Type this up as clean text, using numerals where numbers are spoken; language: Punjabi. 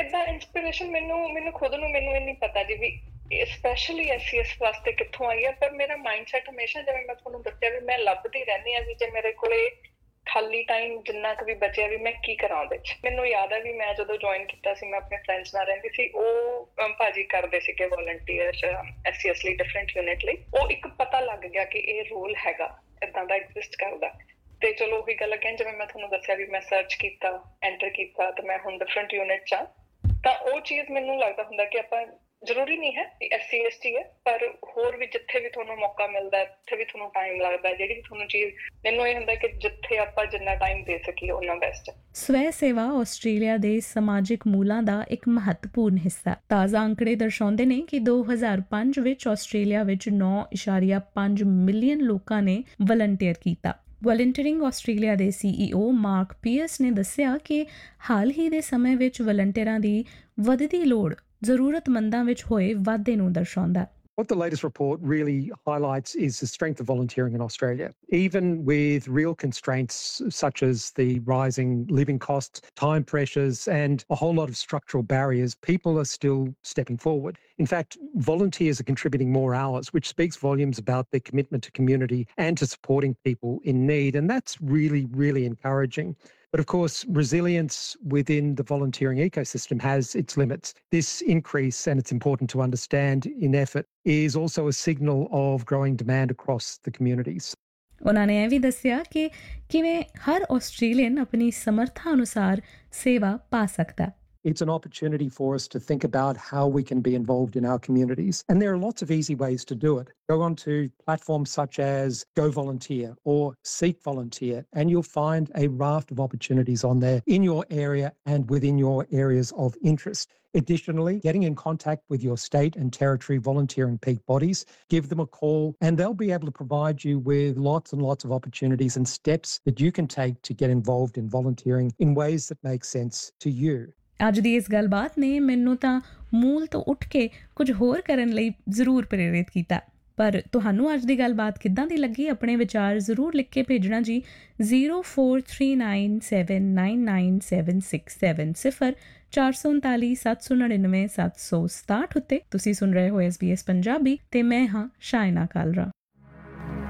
ਏਦਾਂ ਇੰਸਪੀਰੇਸ਼ਨ ਮੈਨੂੰ ਖੁਦ ਨੂੰ ਮੈਨੂੰ ਇਹ ਨਹੀਂ ਪਤਾ ਜੀ ਵੀ ਸਪੈਸ਼ਲੀ SCS ਵਾਸਤੇ ਕਿੱਥੋਂ ਆਈ ਹੈ, ਪਰ ਮੇਰਾ ਮਾਈਂਡਸੈਟ ਹਮੇਸ਼ਾ, ਜਿਵੇਂ ਮੈਂ ਤੁਹਾਨੂੰ ਦੱਸਿਆ ਵੀ ਮੈਂ ਲੱਭਦੀ ਰਹਿੰਦੀ ਹਾਂ ਵੀ ਜੇ ਮੇਰੇ ਕੋਲੇ ਖਾਲੀ ਟਾਈਮ ਜਿੰਨਾ ਕੁ ਵੀ ਬਚਿਆ ਵੀ ਮੈਂ ਕੀ ਕਰਾਂ ਉਹਦੇ 'ਚ। ਮੈਨੂੰ ਯਾਦ ਹੈ ਵੀ ਮੈਂ ਜਦੋਂ ਜੁਆਇਨ ਕੀਤਾ ਸੀ, ਮੈਂ ਆਪਣੇ ਫਰੈਂਡਸ ਨਾਲ ਰਹਿੰਦੀ ਸੀ, ਉਹ ਭਾਜੀ ਕਰਦੇ ਸੀਗੇ ਵੋਲੰਟੀਅਰ SCS ਲਈ, ਡਿਫਰੈਂਟ ਯੂਨਿਟ ਲਈ। ਉਹ ਇੱਕ ਪਤਾ ਲੱਗ ਗਿਆ ਕਿ ਇਹ ਰੋਲ ਹੈਗਾ, ਏਦਾਂ ਦਾ ਐਗਜ਼ਿਸਟ ਕਰਦਾ। ਤੇ ਚਲੋ ਉਹੀ ਗੱਲ again, ਜਿਵੇਂ ਮੈਂ ਤੁਹਾਨੂੰ ਦੱਸਿਆ ਵੀ ਮੈਂ ਸਰਚ ਕੀਤਾ, ਐਂਟਰ ਕੀਤਾ, ਤੇ ਮੈਂ ਹੁਣ ਡਿਫਰੈਂਟ ਯੂਨਿਟ 'ਚ ਆ। ਤਾਂ ਉਹ ਚੀਜ਼ ਮੈਨੂੰ ਲੱਗਦਾ ਹੁੰਦਾ ਕਿ ਆਪਾਂ ਜ਼ਰੂਰੀ ਨਹੀਂ ਹੈ ਕਿ SC/ST ਹੈ, ਪਰ ਹੋਰ ਵੀ ਜਿੱਥੇ ਵੀ ਤੁਹਾਨੂੰ ਮੌਕਾ ਮਿਲਦਾ, ਜਿੱਥੇ ਵੀ ਤੁਹਾਨੂੰ ਟਾਈਮ ਲੱਗਦਾ, ਜਿਹੜੀ ਵੀ ਤੁਹਾਨੂੰ ਚੀਜ਼, ਮੈਨੂੰ ਇਹ ਹੁੰਦਾ ਕਿ ਜਿੱਥੇ ਆਪਾਂ ਜਿੰਨਾ ਟਾਈਮ ਦੇ ਸਕੀਏ ਓਨਾ ਬੈਸਟ ਹੈ। ਸਵੈ ਸੇਵਾ ਆਸਟ੍ਰੇਲੀਆ ਦੇ ਸਮਾਜਿਕ ਮੂਲਾਂ ਦਾ ਇੱਕ ਮਹੱਤਵਪੂਰਨ ਹਿੱਸਾ। ਤਾਜ਼ਾ ਅੰਕੜੇ ਦਰਸਾਉਂਦੇ ਨੇ ਕਿ 2005 ਵਿੱਚ ਆਸਟ੍ਰੇਲੀਆ ਵਿੱਚ 9.5 ਮਿਲੀਅਨ ਲੋਕਾਂ ਨੇ ਵਲੰਟੀਅਰ ਕੀਤਾ। ਵਲੰਟੀਅਰਿੰਗ ਆਸਟ੍ਰੇਲੀਆ ਦੇ CEO ਮਾਰਕ ਪੀਅਰਸ ਨੇ ਦੱਸਿਆ ਕਿ ਹਾਲ ਹੀ ਦੇ ਸਮੇਂ ਵਿੱਚ ਵਲੰਟੀਅਰਾਂ ਦੀ ਵਧਦੀ ਲੋੜ ਜ਼ਰੂਰਤਮੰਦਾਂ ਵਿੱਚ ਹੋਏ ਵਾਧੇ ਨੂੰ ਦਰਸਾਉਂਦਾ। What the latest report really highlights is the strength of volunteering in Australia. Even with real constraints such as the rising living costs, time pressures, and a whole lot of structural barriers, people are still stepping forward. In fact, volunteers are contributing more hours, which speaks volumes about their commitment to community and to supporting people in need. And that's really, really encouraging. But of course, resilience within the volunteering ecosystem has its limits. This increase, and it's important to understand, in effort is also a signal of growing demand across the communities. ਉਹਨਾਂ ਨੇ ਇਹ ਵੀ ਦੱਸਿਆ ਕਿ ਕਿਵੇਂ ਹਰ ਆਸਟ੍ਰੇਲੀਅਨ ਆਪਣੀ ਸਮਰੱਥਾ ਅਨੁਸਾਰ ਸੇਵਾ ਪਾ ਸਕਦਾ। It's an opportunity for us to think about how we can be involved in our communities. And there are lots of easy ways to do it. Go onto platforms such as Go Volunteer or Seek Volunteer, and you'll find a raft of opportunities on there in your area and within your areas of interest. Additionally, getting in contact with your state and territory volunteering peak bodies, give them a call, and they'll be able to provide you with lots and lots of opportunities and steps that you can take to get involved in volunteering in ways that make sense to you. ਅੱਜ ਦੀ ਇਸ ਗੱਲਬਾਤ ਨੇ ਮੈਨੂੰ ਤਾਂ ਮੂਲ ਤੋਂ ਉੱਠ ਕੇ ਕੁਝ ਹੋਰ ਕਰਨ ਲਈ ਜ਼ਰੂਰ ਪ੍ਰੇਰਿਤ ਕੀਤਾ। ਪਰ ਤੁਹਾਨੂੰ ਅੱਜ ਦੀ ਗੱਲਬਾਤ ਕਿੱਦਾਂ ਦੀ ਲੱਗੀ? ਆਪਣੇ ਵਿਚਾਰ ਜ਼ਰੂਰ ਲਿਖ ਕੇ ਭੇਜਣਾ ਜੀ। 0439799767 0439 799 767 ਉੱਤੇ। ਤੁਸੀਂ ਸੁਣ ਰਹੇ ਹੋ SBS ਪੰਜਾਬੀ ਤੇ ਮੈਂ ਹਾਂ ਸ਼ਾਇਨਾ ਕਾਲਰਾ।